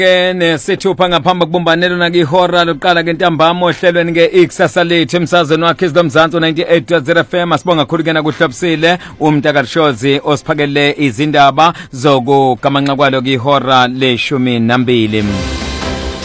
Nesithupha ngaphambi kubumbanelo nakihora lokuqala kentambama ohlelweni ngeIkusasa lethu emsazweni wakhe izomzansi 98.0 FM asibonga kakhulu ke nakuhlobisile umntakarishozi osiphakele izindaba zokugamanxa kwalo kihora le 12.